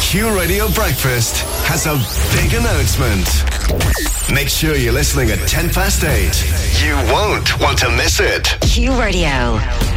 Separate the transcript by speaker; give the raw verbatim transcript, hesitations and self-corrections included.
Speaker 1: Q Radio Breakfast has a big announcement. Make sure you're listening at ten past eight. You won't want to miss it.
Speaker 2: Q Radio.